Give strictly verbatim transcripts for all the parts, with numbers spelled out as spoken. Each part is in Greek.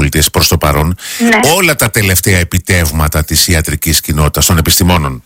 Πολιτείες προς το παρόν, ναι. όλα τα τελευταία επιτεύγματα της ιατρικής κοινότητας, των επιστημόνων,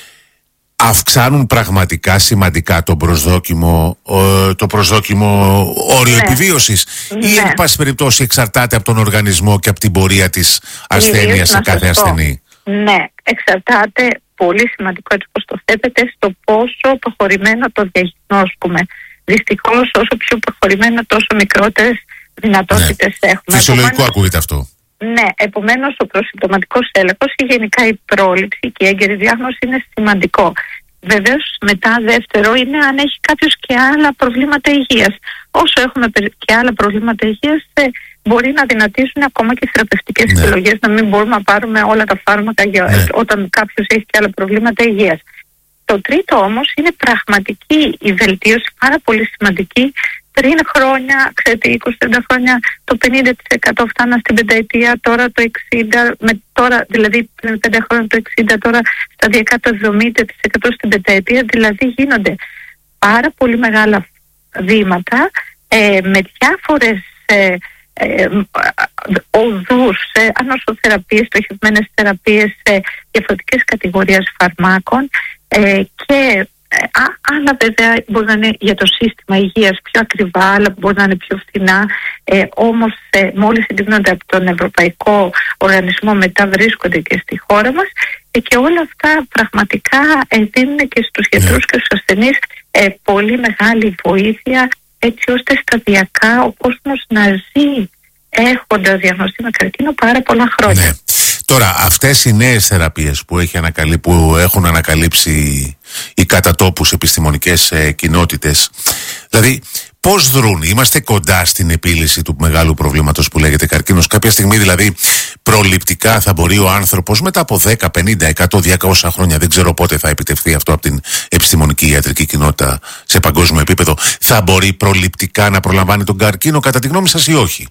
αυξάνουν πραγματικά σημαντικά το προσδόκιμο, το προσδόκιμο όριο ναι. επιβίωσης, ναι. ή εν πάση περιπτώσει εξαρτάται από τον οργανισμό και από την πορεία της ασθένειας σε κάθε ασθενή? Ναι, εξαρτάται, πολύ σημαντικό έτσι πως το θέτεται, στο πόσο προχωρημένο το διαγνώσκουμε. Δυστυχώς όσο πιο προχωρημένο τόσο μικρότερες δυνατότητες ναι. έχουμε. Φυσιολογικό Επομένως, ακούγεται αυτό. Ναι, επομένως ο προσυμπτωματικός έλεγχος ή γενικά η πρόληψη και η έγκαιρη διάγνωση είναι σημαντικό. Βεβαίως μετά δεύτερο είναι αν έχει κάποιος και άλλα προβλήματα υγείας. Όσο έχουμε και άλλα προβλήματα υγείας μπορεί να δυνατήσουν ακόμα και θεραπευτικές ναι. επιλογές, να μην μπορούμε να πάρουμε όλα τα φάρμακα για, ναι. όταν κάποιος έχει και άλλα προβλήματα υγείας. Το τρίτο όμως είναι πραγματική η βελτίωση, πάρα πολύ σημαντική. Πριν χρόνια, ξέρετε, είκοσι τριάντα χρόνια, το πενήντα τοις εκατό φτάνα στην πενταετία, τώρα το εξήντα τοις εκατό, με τώρα, δηλαδή πριν πέντε χρόνια το εξήντα τοις εκατό, τώρα σταδιακά το εβδομήντα τοις εκατό στην πενταετία, δηλαδή γίνονται πάρα πολύ μεγάλα βήματα ε, με διάφορες ε, ε, οδούς, ε, ανοσοθεραπείες, στοχευμένες θεραπείες, ε, διαφορετικές κατηγορίες φαρμάκων ε, και Α, άλλα βέβαια μπορεί να είναι για το σύστημα υγείας πιο ακριβά, άλλα μπορεί να είναι πιο φθηνά, ε, όμως ε, μόλις συγκρίνονται από τον Ευρωπαϊκό Οργανισμό μετά βρίσκονται και στη χώρα μας ε, και όλα αυτά πραγματικά ε, δίνουν και στους γιατρούς και στους ασθενείς ε, πολύ μεγάλη βοήθεια έτσι ώστε σταδιακά ο κόσμος να ζει έχοντας διαγνωστεί με καρκίνο πάρα πολλά χρόνια. Ναι. Τώρα, αυτές οι νέες θεραπείες που, έχει ανακαλύ... που έχουν ανακαλύψει οι κατά τόπους επιστημονικές ε, κοινότητες, δηλαδή πώς δρούν? Είμαστε κοντά στην επίλυση του μεγάλου προβλήματος που λέγεται καρκίνος? Κάποια στιγμή δηλαδή προληπτικά θα μπορεί ο άνθρωπος μετά από δέκα, πενήντα, εκατό, διακόσια χρόνια, δεν ξέρω πότε θα επιτευχθεί αυτό από την επιστημονική ιατρική κοινότητα σε παγκόσμιο επίπεδο, θα μπορεί προληπτικά να προλαμβάνει τον καρκίνο κατά τη γνώμη σας ή όχι?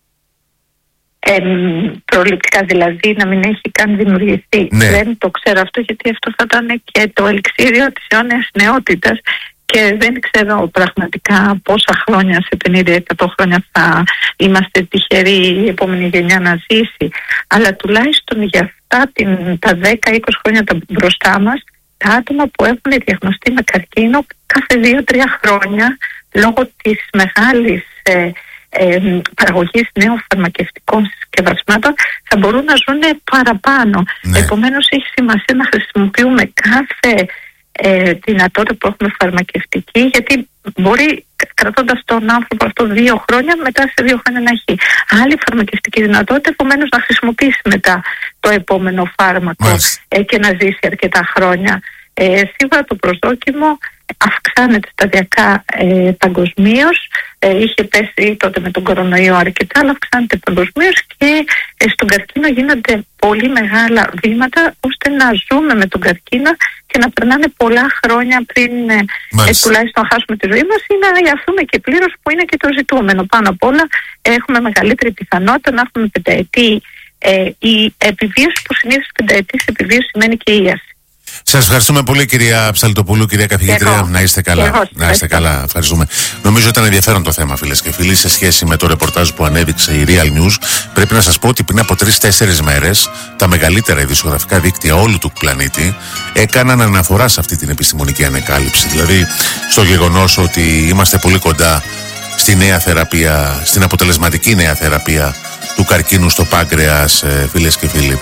Ε, προληπτικά δηλαδή να μην έχει καν δημιουργηθεί. Ναι. Δεν το ξέρω αυτό γιατί αυτό θα ήταν και το ελιξίριο της αιώνιας νεότητας και δεν ξέρω πραγματικά πόσα χρόνια, σε πενήντα εκατό χρόνια θα είμαστε τυχεροί η επόμενη γενιά να ζήσει, αλλά τουλάχιστον για αυτά την, τα δέκα είκοσι χρόνια τα μπροστά μας, τα άτομα που έχουν διαγνωστεί με καρκίνο κάθε δύο τρία χρόνια λόγω της μεγάλης ε, Ε, παραγωγής νέων φαρμακευτικών συσκευασμάτων θα μπορούν να ζουν παραπάνω. Ναι. Επομένως έχει σημασία να χρησιμοποιούμε κάθε ε, δυνατότητα που έχουμε φαρμακευτική, γιατί μπορεί κρατώντας τον άνθρωπο αυτό δύο χρόνια, μετά σε δύο χρόνια να έχει άλλη φαρμακευτική δυνατότητα, επομένως να χρησιμοποιήσει μετά το επόμενο φάρμακο ε, και να ζήσει αρκετά χρόνια. Ε, σίγουρα το προσδόκιμο αυξάνεται σταδιακά ε, παγκοσμίως. Ε, είχε πέσει τότε με τον κορονοϊό αρκετά, αλλά αυξάνεται παγκοσμίως και ε, στον καρκίνο γίνονται πολύ μεγάλα βήματα ώστε να ζούμε με τον καρκίνο και να περνάνε πολλά χρόνια πριν ε, ε, τουλάχιστον χάσουμε τη ζωή μας ή να ιαθούμε και πλήρως, που είναι και το ζητούμενο. Πάνω απ' όλα έχουμε μεγαλύτερη πιθανότητα να έχουμε πενταετή ε, η επιβίωση, που συνήθως πενταετής επιβίωση σημαίνει και ίαση. Σας ευχαριστούμε πολύ, κυρία Ψαλτοπούλου, κυρία καθηγήτρια. Να είστε καλά. Εγώ, να είστε καλά. Ευχαριστούμε. Νομίζω ήταν ενδιαφέρον το θέμα, φίλες και φίλοι, σε σχέση με το ρεπορτάζ που ανέδειξε η Real News. Πρέπει να σας πω ότι πριν από τρεις-τέσσερις μέρες τα μεγαλύτερα ειδησιογραφικά δίκτυα όλου του πλανήτη έκαναν αναφορά σε αυτή την επιστημονική ανεκάλυψη. Δηλαδή στο γεγονός ότι είμαστε πολύ κοντά στη νέα θεραπεία, στην αποτελεσματική νέα θεραπεία του καρκίνου στο πάγκρεας, φίλες και φίλοι.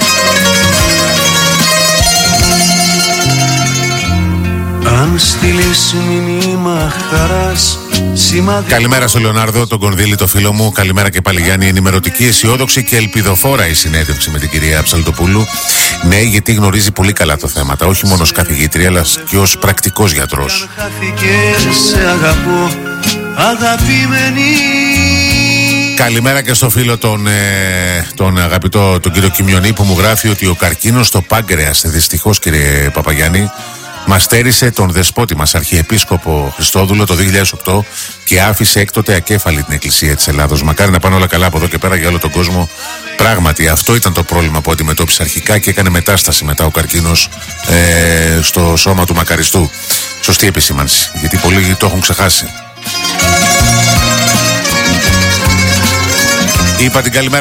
Αν στείλεις μήνυμα χαράς, σημαδι... Καλημέρα στο Λεωνάρδο, τον Κονδύλη, το φίλο μου. Καλημέρα και πάλι, Γιάννη. Ενημερωτική, αισιόδοξη και ελπιδοφόρα η συνέντευξη με την κυρία Ψαλτοπούλου. Ναι, γιατί γνωρίζει πολύ καλά το θέματα, όχι μόνο ως καθηγήτρια, αλλά και ως πρακτικός γιατρός. Σε αγαπώ, αγαπημένη. Καλημέρα και στο φίλο τον, ε, τον αγαπητό τον κύριο Κιμιονή, που μου γράφει ότι ο καρκίνος στο πάγκρεας, δυστυχώς κύριε Παπαγιάννη, μας στέρισε τον δεσπότη μας Αρχιεπίσκοπο Χριστόδουλο το δύο χιλιάδες οκτώ και άφησε έκτοτε ακέφαλη την Εκκλησία της Ελλάδος. Μακάρι να πάνε όλα καλά από εδώ και πέρα για όλο τον κόσμο. Πράγματι αυτό ήταν το πρόβλημα που αντιμετώπισε αρχικά και έκανε μετάσταση μετά ο καρκίνος ε, στο σώμα του μακαριστού. Σωστή επισήμανση, γιατί πολλοί το έχουν ξεχάσει. Είπα την καλημέρα